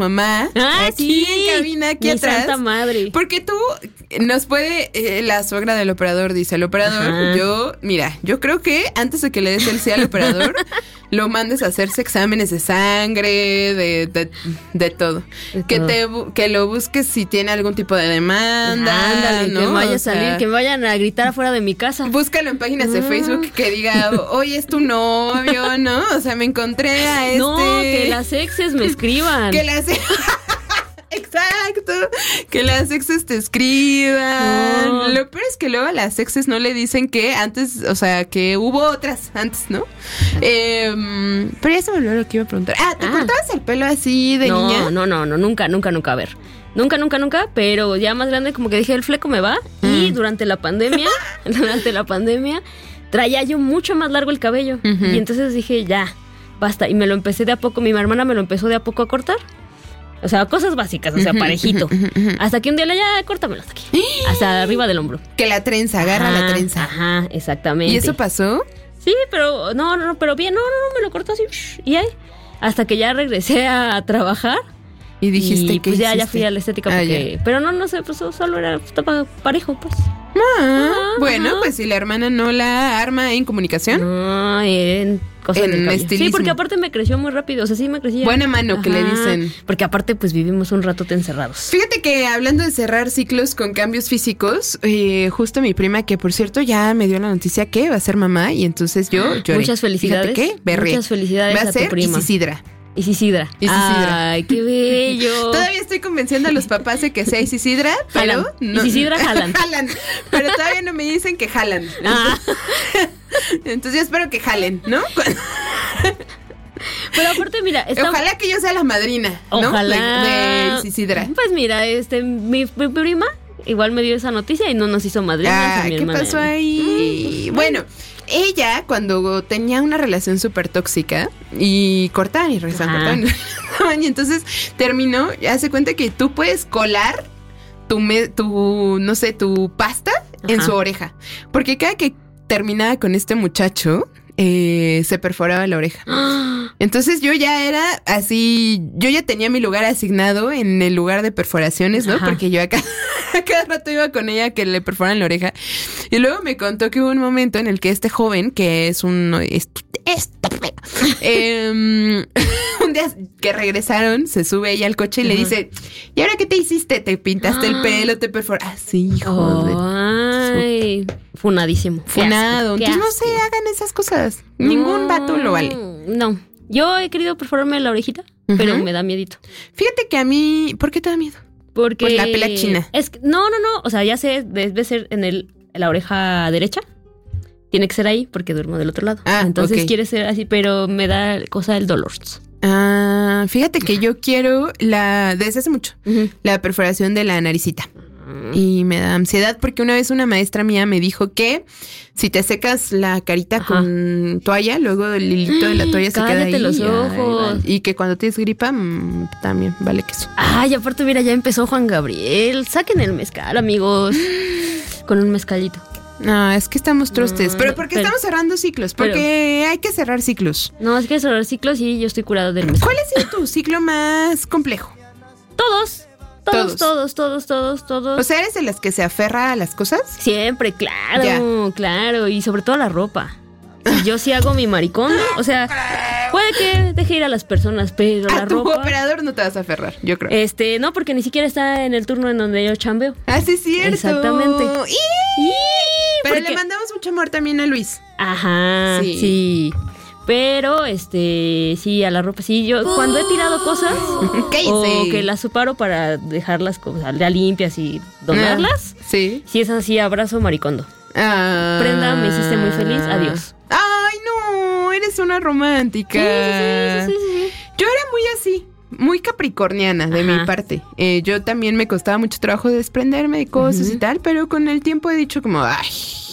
mamá aquí en cabina, aquí mi atrás. Santa madre. Porque tú nos puede, la suegra del operador dice, el operador, yo creo que antes de que le des el sí al operador, lo mandes a hacerse exámenes de sangre, de todo. Que lo busques si tiene algún tipo de demanda. Ándale, ¿no? que vaya a salir, que me vayan a gritar afuera de mi casa. Búscalo en páginas de Facebook que diga, oye, es tu novio, ¿no? O sea, me encontré a este... No, que las exes me escriban. Que las... Exacto, que las exes te escriban. Oh. Lo peor es que luego las exes no le dicen que antes, o sea, que hubo otras antes, ¿no? Pero ya se me olvidó lo que iba a preguntar. ¿Te cortabas el pelo así de niña? No, nunca, a ver. Nunca, pero ya más grande como que dije, el fleco me va. Y durante la pandemia, traía yo mucho más largo el cabello. Y entonces dije, ya, basta. Y me lo empecé de a poco, mi hermana me lo empezó de a poco a cortar. O sea, cosas básicas, o sea, parejito. Hasta que un día ya, córtamelo hasta aquí. Hasta arriba del hombro. Que la trenza, agarra la trenza. Ajá, exactamente. ¿Y eso pasó? Sí, pero pero bien, me lo cortó así. Y ahí, hasta que ya regresé a trabajar. Y dijiste que pues ya fui a la estética porque... Pero no sé, pues solo estaba parejo, pues. Bueno, pues si la hermana no la arma en comunicación. No, en cosas del cabello. Estilismo. Sí, porque aparte me creció muy rápido, o sea, sí me crecía. Buena mano, que le dicen. Porque aparte pues vivimos un ratote encerrados. Fíjate que hablando de cerrar ciclos con cambios físicos, justo mi prima, que por cierto ya me dio la noticia que va a ser mamá, y entonces yo lloré. Muchas felicidades. Fíjate que berré. Muchas felicidades va a ser tu prima. Isisidra. Isisidra. Ay, qué bello. Todavía estoy convenciendo a los papás de que sea Isisidra, pero no. Isisidra jalan. Pero todavía no me dicen que jalan. Entonces yo espero que jalen, ¿no? Pero aparte, mira, ojalá que yo sea la madrina, ¿no? Ojalá. De Isisidra. Pues mira, mi prima igual me dio esa noticia y no nos hizo madrina. ¿Qué pasó ahí? Bueno, ella cuando tenía una relación súper tóxica y cortaban y regresaban, y entonces terminó, hace cuenta que tú puedes colar tu pasta en su oreja, porque cada que terminaba con este muchacho se perforaba la oreja. Entonces yo ya era así, yo ya tenía mi lugar asignado en el lugar de perforaciones, ¿no? Porque yo acá cada rato iba con ella que le perforan la oreja. Y luego me contó que hubo un momento en el que este joven, que es un día que regresaron, se sube ella al coche y le dice, ¿y ahora qué te hiciste? ¿Te pintaste el pelo? ¿Te perforaste? Sí, hijo Ay, funadísimo. Funado. Entonces no se hagan esas cosas. Ningún vato lo vale. No. Yo he querido perforarme la orejita, pero me da miedito. Fíjate que a mí... ¿Por qué te da miedo? Porque... Pues la pela china. No. O sea, ya sé, debe ser en la oreja derecha. Tiene que ser ahí porque duermo del otro lado. Entonces quiere ser así, pero me da cosa el dolor. Fíjate que yo quiero desde hace mucho, la perforación de la naricita. Y me da ansiedad porque una vez una maestra mía me dijo que si te secas la carita con toalla, luego el hilito de la toalla se queda ahí. Los ojos. Y que cuando tienes gripa, también vale queso. Ay, aparte, mira, ya empezó Juan Gabriel. Saquen el mezcal, amigos. Con un mezcalito. No, es que estamos trostes. ¿Pero por qué estamos cerrando ciclos? Porque hay que cerrar ciclos. No, es que cerrar ciclos y yo estoy curada del mezcal. ¿Cuál ha sido tu ciclo más complejo? Todos. O sea, ¿eres de las que se aferra a las cosas? Siempre, claro. Y sobre todo a la ropa. Yo sí hago mi maricón. O sea, puede que deje ir a las personas, pero la ropa... A tu operador no te vas a aferrar, yo creo. No, porque ni siquiera está en el turno en donde yo chambeo. Sí, es cierto. Exactamente. Pero le mandamos mucho amor también a Luis. Ajá, sí. Pero, sí, a la ropa, sí. Yo cuando he tirado cosas ¿qué hice? O que las separo para dejarlas ya limpias y donarlas. Sí. Si es así, abrazo maricondo. Prenda, me hiciste muy feliz, adiós. Ay, no, eres una romántica. Sí. Yo era muy así, muy capricorniana de mi parte. Yo también me costaba mucho trabajo desprenderme de cosas y tal, pero con el tiempo he dicho como, ay.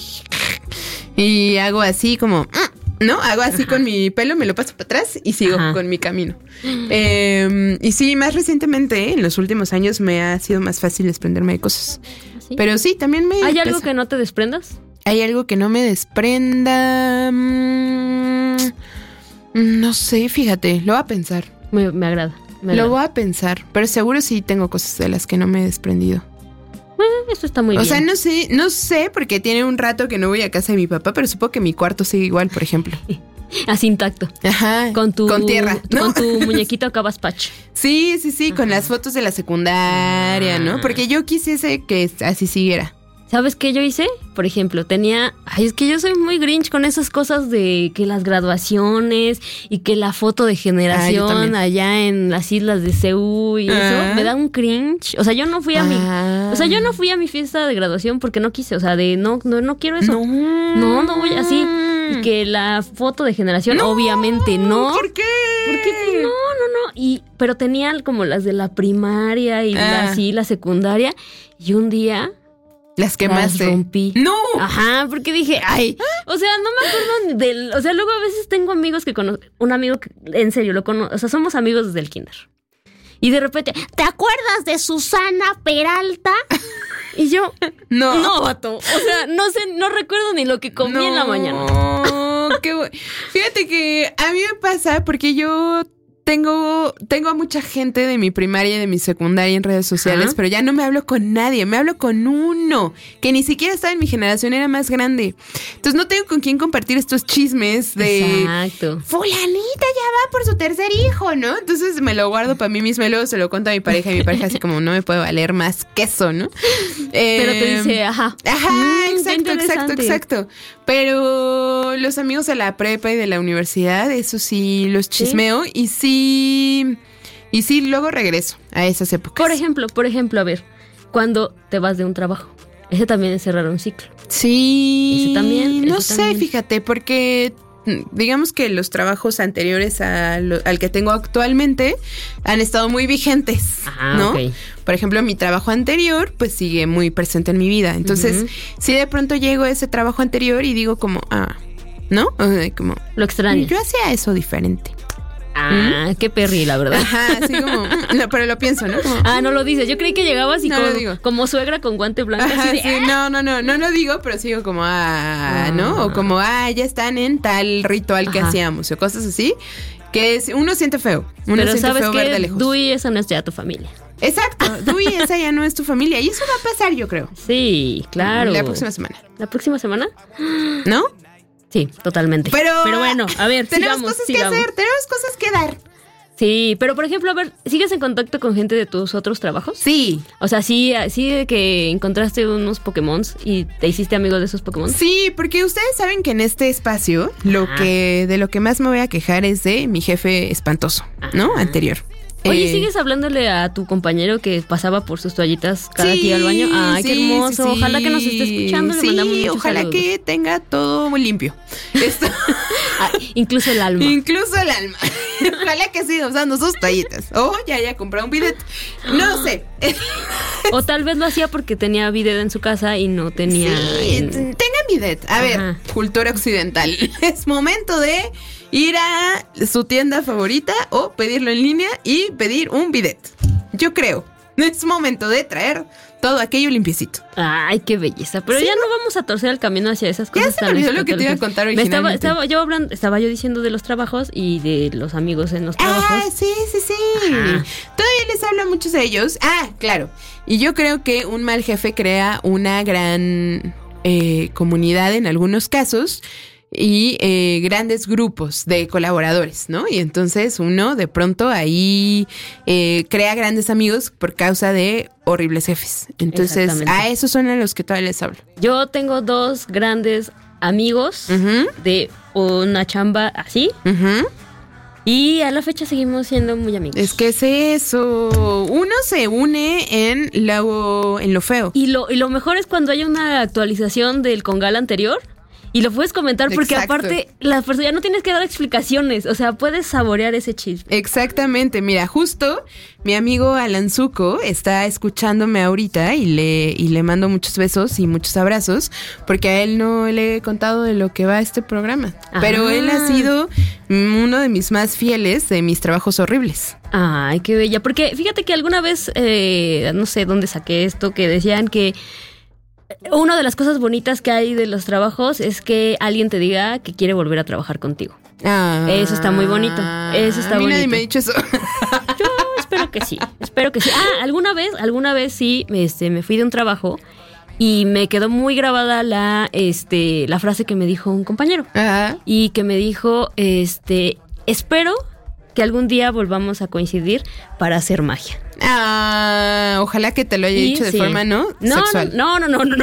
Y hago así como... ¿no? Hago así con mi pelo, me lo paso para atrás y sigo con mi camino. Y sí, más recientemente, en los últimos años, me ha sido más fácil desprenderme de cosas. ¿Sí? Pero sí, también me... ¿Hay algo que no te desprendas? ¿Hay algo que no me desprenda? No sé, fíjate, lo voy a pensar. Me agrada. Lo voy a pensar, pero seguro sí tengo cosas de las que no me he desprendido. Eso está muy bien. O sea, no sé, porque tiene un rato que no voy a casa de mi papá, pero supongo que mi cuarto sigue igual, por ejemplo. Así intacto. Ajá. Con tierra, ¿no? Con tu muñequito Cabaspach. Sí, con las fotos de la secundaria, ¿no? Porque yo quisiese que así siguiera. ¿Sabes qué yo hice? Por ejemplo, es que yo soy muy grinch con esas cosas de que las graduaciones y que la foto de generación allá en las islas de Seúl y eso, me da un cringe. O sea, yo no fui a mi fiesta de graduación porque no quise, o sea, no quiero eso. No voy así. Y que la foto de generación, obviamente no. ¿Por qué? Porque no. Pero tenía como las de la primaria y la secundaria. Y un día las quemaste. Las rompí. ¡No! Ajá, porque dije, o sea, no me acuerdo o sea, luego a veces tengo amigos que un amigo que, en serio, lo conozco, o sea, somos amigos desde el kinder. Y de repente, ¿te acuerdas de Susana Peralta? Y yo, no, vato. O sea, no recuerdo ni lo que comí en la mañana. Fíjate que a mí me pasa porque yo tengo a mucha gente de mi primaria y de mi secundaria en redes sociales, pero ya no me hablo con nadie, me hablo con uno que ni siquiera estaba en mi generación, era más grande. Entonces no tengo con quién compartir estos chismes de fulanita ya va por su tercer hijo, ¿no? Entonces me lo guardo para mí misma y luego se lo cuento a mi pareja y mi pareja así como no me puede valer más que eso, ¿no? Pero te dice, exacto. Pero los amigos de la prepa y de la universidad, eso sí los chismeo y sí, luego regreso a esas épocas. Por ejemplo, a ver, cuando te vas de un trabajo, ese también es cerrar un ciclo. Sí. Ese también. No sé, fíjate, porque digamos que los trabajos anteriores al que tengo actualmente han estado muy vigentes, ¿no? Okay. Por ejemplo, mi trabajo anterior pues sigue muy presente en mi vida. Entonces, si de pronto llego a ese trabajo anterior y digo como, ¿no? O sea, como lo extraño. Yo hacía eso diferente. Qué perri, la verdad. Ajá, así como, no, pero lo pienso, ¿no? Como, no lo dices. Yo creí que llegabas y como suegra con guante blanco. Ajá, así de, no lo digo, pero sigo como, ¿no? O como, ya están en tal ritual que hacíamos, o cosas así, que uno siente feo. Pero sabes que Dewey, esa no es ya tu familia. Exacto, Dewey, esa ya no es tu familia. Y eso va a pasar, yo creo. Sí, claro. La próxima semana. ¿La próxima semana? ¿No? Sí, totalmente. Pero bueno, a ver, tenemos cosas que hacer, tenemos cosas que dar. Sí, pero por ejemplo, a ver, ¿sigues en contacto con gente de tus otros trabajos? Sí. O sea, sí de que encontraste unos Pokémons y te hiciste amigo de esos Pokémon. Sí, porque ustedes saben que en este espacio de lo que más me voy a quejar es de mi jefe espantoso, ¿no? Anterior. Oye, ¿sigues hablándole a tu compañero que pasaba por sus toallitas cada día al baño? Ay, qué hermoso. Sí. Ojalá que nos esté escuchando. Le mandamos muchos ojalá saludos. Que tenga todo muy limpio. Incluso el alma. Ojalá que siga usando sus toallitas. O ya haya comprado un bidet. No sé. O tal vez lo hacía porque tenía bidet en su casa y no tenía... Tengan bidet. A ver, cultura occidental. Es momento de ir a su tienda favorita o pedirlo en línea y pedir un bidet. Yo creo. Es momento de traer todo aquello limpiecito. Ay, qué belleza. Pero ya no vamos a torcer el camino hacia esas cosas. Ya se me olvidó lo que te iba a contar originalmente. Estaba yo diciendo de los trabajos y de los amigos en los trabajos. Sí. Todavía les hablo a muchos de ellos. Claro. Y yo creo que un mal jefe crea una gran comunidad en algunos casos y grandes grupos de colaboradores, ¿no? Y entonces uno de pronto ahí crea grandes amigos por causa de horribles jefes. Entonces a esos son a los que todavía les hablo. Yo tengo 2 grandes amigos de una chamba así. Y a la fecha seguimos siendo muy amigos. Es que es eso. Uno se une en lo feo. Y lo mejor es cuando hay una actualización del Congal anterior. Y lo puedes comentar porque aparte las personas ya no tienes que dar explicaciones, o sea, puedes saborear ese chisme. Exactamente, mira, justo mi amigo Alan Zuko está escuchándome ahorita y le mando muchos besos y muchos abrazos porque a él no le he contado de lo que va este programa. Pero él ha sido uno de mis más fieles de mis trabajos horribles. Ay, qué bella, porque fíjate que alguna vez, no sé dónde saqué esto, que decían que una de las cosas bonitas que hay de los trabajos es que alguien te diga que quiere volver a trabajar contigo. Eso está muy bonito. Eso está bonito. A mí nadie me ha dicho eso. Espero que sí. Alguna vez sí, me fui de un trabajo y me quedó muy grabada la frase que me dijo un compañero. Ajá. Y que me dijo, espero que algún día volvamos a coincidir para hacer magia. Ojalá que te lo haya dicho de forma, ¿no? Sexual. No.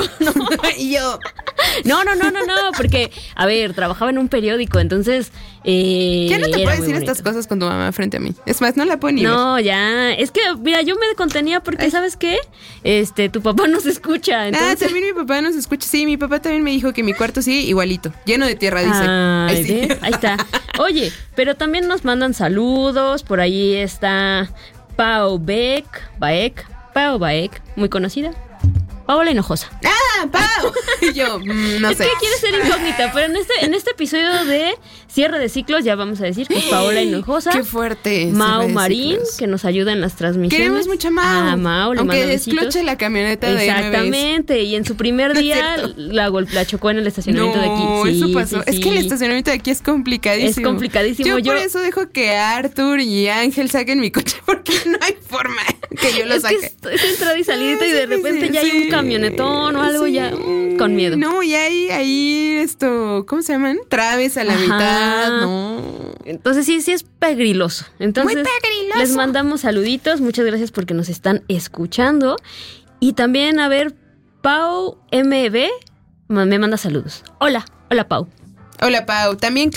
Y yo... No, porque, a ver, trabajaba en un periódico, entonces... ya no te puedo decir estas cosas con tu mamá frente a mí. Es más, no la puedo ni ver. No, ya. Es que, mira, yo me contenía porque, ¿sabes qué? Tu papá nos escucha, entonces... también mi papá nos escucha. Sí, mi papá también me dijo que mi cuarto sí, igualito. Lleno de tierra, dice. Ahí, sí. Ahí está. Oye, pero también nos mandan saludos. Por ahí está... Pau Baek, muy conocida. Paola Hinojosa. Pau. Y yo, no sé. Es que quiere ser incógnita, pero en este episodio de cierre de ciclos ya vamos a decir que es Paola Hinojosa. Qué fuerte. Mau Marín, que nos ayuda en las transmisiones. Queremos mucho a Mau. A Mau, le aunque mando besitos. descloche la camioneta de Exactamente, y en su primer día la chocó en el estacionamiento de aquí. No, eso pasó. Es que el estacionamiento de aquí es complicadísimo. Es complicadísimo. Yo por eso dejo que Arthur y Ángel saquen mi coche, porque no hay forma que yo lo saque. Es entrada y salida y de repente ya hay un camionetón o algo ya con miedo. No, y hay ahí ¿cómo se llaman? Traves a la mitad, no. Entonces sí es pegriloso. Entonces, muy pegriloso. Les mandamos saluditos, muchas gracias porque nos están escuchando. Y también, a ver, Pau MB me manda saludos. Hola Pau. Hola, Pau. También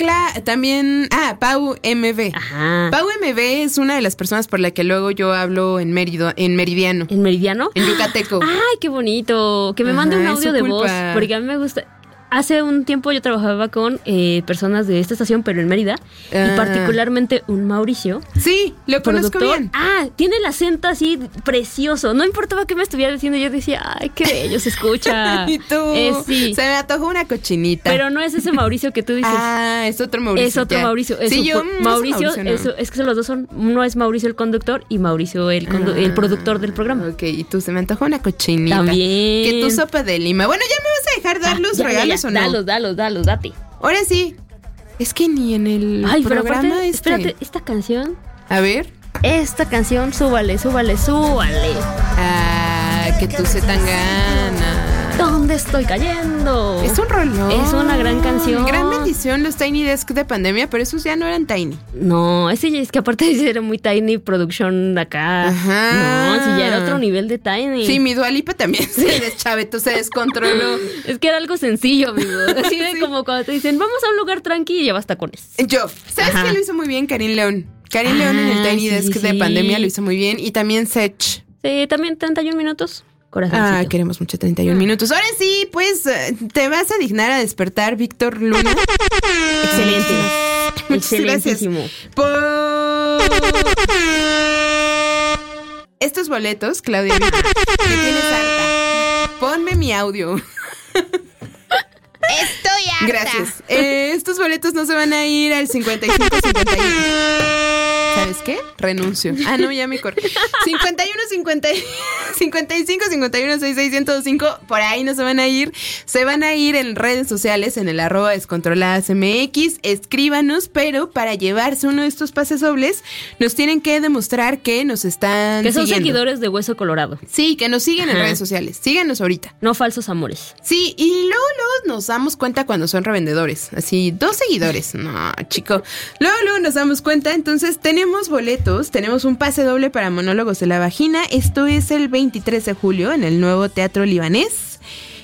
Pau MB. Ajá. Pau MB es una de las personas por la que luego yo hablo en Meridiano. ¿En Meridiano? En yucateco. Ay, qué bonito. Que me mande un audio de voz, porque a mí me gusta. Hace un tiempo yo trabajaba con personas de esta estación, pero en Mérida, y particularmente un Mauricio. Sí, lo conozco bien. Tiene el acento así precioso. No importaba qué me estuviera diciendo, yo decía, ay, qué bello se escucha. Y tú, sí. Se me antojó una cochinita. Pero no es ese Mauricio que tú dices. Es otro Mauricio. Es otro Mauricio. Sí, Mauricio, no. es que los dos son, uno es Mauricio el conductor y Mauricio el productor del programa. Ok, y tú, se me antojó una cochinita. También. Que tu sopa de lima. Bueno, ya me vas a dejar dar los regalos. ¿O no? Dalos, date. Ahora sí. Es que ni en el programa pero aparte, espérate, esta canción. A ver. Esta canción, súbale. Que tú se tan gana. ¿Dónde estoy cayendo? Es un rolón. Es una gran canción. Gran bendición los Tiny Desk de pandemia, pero esos ya no eran Tiny. No, ese es que aparte era muy Tiny Production acá. Ajá. No, si ya era otro nivel de Tiny. Sí, mi Dua Lipa también se deschavetó, se descontroló. Es que era algo sencillo, amigo. Así de como cuando te dicen, vamos a un lugar tranqui y llevas tacones. ¿Sabes qué lo hizo muy bien? Karin León. Karin León en el Tiny Desk de pandemia lo hizo muy bien. Y también Sech. Sí, también 31 minutos. Corazoncito. Queremos mucho 31 minutos. Ahora sí, pues te vas a dignar a despertar, Víctor Luna. Excelente. Muchas gracias por estos boletos, Claudia. Me tienes harta. Ponme mi audio. Estoy harta. Gracias. Estos boletos no se van a ir al 55-51. ¿Sabes qué? Renuncio. No, ya me corté. 55-51-66-1025. Por ahí no se van a ir. Se van a ir en redes sociales, en el @descontroladasmx. Escríbanos, pero para llevarse uno de estos pases dobles, nos tienen que demostrar que nos están que son siguiendo. Seguidores de Hueso Colorado. Sí, que nos siguen en redes sociales. Síganos ahorita. No falsos amores. Sí, y luego nos damos cuenta cuando son revendedores. Así, 2 seguidores. No, chico. Luego nos damos cuenta. Entonces, tenemos boletos. Tenemos un pase doble para Monólogos de la Vagina. Esto es el 23 de julio en el nuevo Teatro Libanés.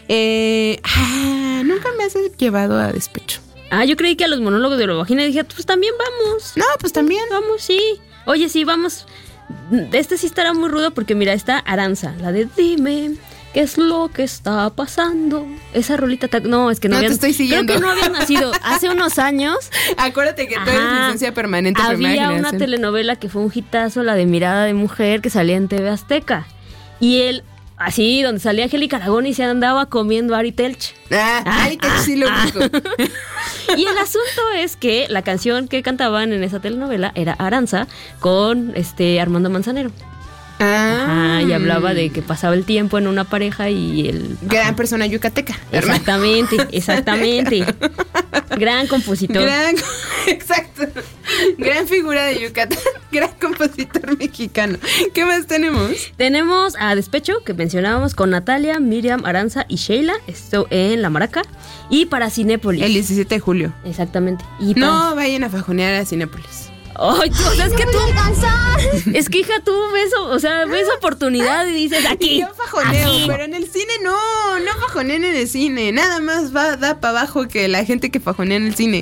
Nunca me has llevado a despecho. Yo creí que a los Monólogos de la Vagina dije, pues también vamos. No, pues también. Vamos, sí. Oye, sí, vamos. Este sí estará muy rudo porque mira, está Aranza, la de Dime ¿qué es lo que está pasando? Esa rolita no, es que no habían, te estoy siguiendo. Creo que no habían nacido hace unos años. Acuérdate que tú eres licencia permanente. Había una telenovela que fue un hitazo, la de Mirada de Mujer, que salía en TV Azteca. Y él, así, donde salía Angélica Aragón y se andaba comiendo Ari Telch. Ari Telch sí lo ubico. Y el asunto es que la canción que cantaban en esa telenovela era Aranza con Armando Manzanero. Y hablaba de que pasaba el tiempo en una pareja y el... Gran persona yucateca. Exactamente. Gran compositor. Exacto. Gran figura de Yucatán. Gran compositor mexicano. ¿Qué más tenemos? Tenemos a Despecho, que mencionábamos, con Natalia, Miriam, Aranza y Sheila. Esto en La Maraca. Y para Cinépolis. El 17 de julio. Exactamente. Y no vayan a fajonear a Cinépolis. Ay, tú, o sea, es que tú... Es que, hija, tú ves oportunidad y dices, aquí. Yo fajoneo, aquí. pero en el cine no fajonean en el cine. Nada más da para abajo que la gente que fajonea en el cine.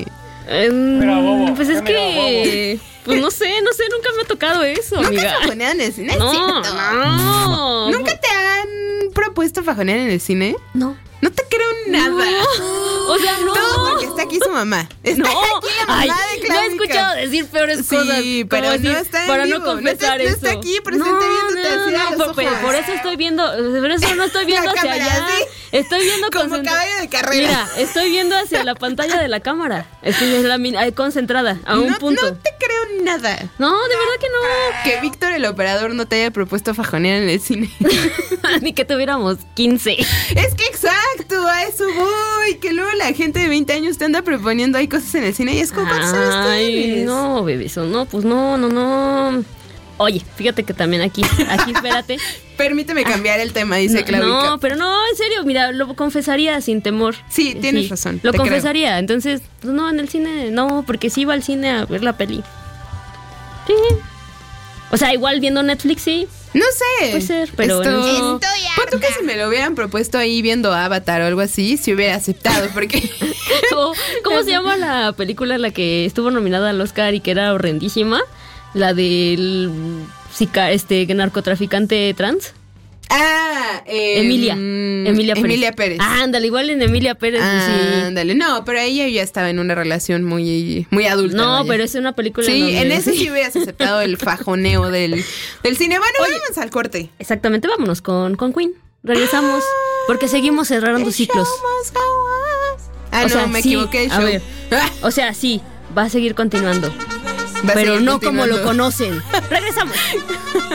Pues es que... Pues no sé, nunca me ha tocado eso, ¿Nunca amiga. fajonean en el cine? No. ¿Nunca te han propuesto fajonear en el cine? No. No te creo nada. No. O sea, no. Todo porque está aquí su mamá. Está aquí la mamá de Claudia. Me he escuchado decir peores cosas. Sí, pero decir, no está en para vivo. no confesar no eso. está aquí presente viéndote así a los ojos. Por eso estoy viendo, por eso no estoy viendo hacia cámara, allá. ¿sí? Estoy viendo como caballo de carrera. Mira, estoy viendo hacia la pantalla de la cámara. Estoy concentrada a un punto. No te creo nada. No, de verdad que no. Que Víctor, el operador, no te haya propuesto fajonear en el cine. Ni que tuviéramos 15. Es que exacto, a eso voy. Que luego la gente de 20 años te anda proponiendo ahí cosas en el cine y es como, ¿cuántos años tienes? No, bebeso, no, pues no. Oye, fíjate que también aquí, espérate. Permíteme cambiar el tema, dice Claudia. No, pero no, en serio, mira, lo confesaría sin temor. Sí, tienes razón. Lo confesaría, creo. Entonces, pues no, en el cine, no, porque sí iba al cine a ver la peli. Sí. O sea, igual viendo Netflix, sí. No sé. Puede ser, pero no. ¿Por tú que si me lo hubieran propuesto ahí viendo Avatar o algo así, si hubiera aceptado? Porque... ¿Cómo se llama la película en la que estuvo nominada al Oscar y que era horrendísima? La del narcotraficante trans. Emilia Pérez. Ándale, igual en Emilia Pérez. Ándale, no, pero ella ya estaba en una relación muy adulta. No, pero es una película. Sí, en eso sí hubieras aceptado el fajoneo del cine. Bueno, vamos al corte. Exactamente, vámonos con Queen. Regresamos, porque seguimos cerrando ciclos. Me equivoqué el show. A ver, o sea, sí, va a seguir continuando. Pero no como lo conocen. Regresamos.